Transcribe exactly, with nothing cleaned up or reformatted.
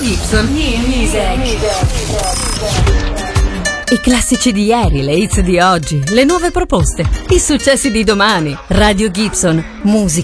Gibson New Music. I classici di ieri, le hits di oggi, le nuove proposte, i successi di domani. Radio Gibson, musica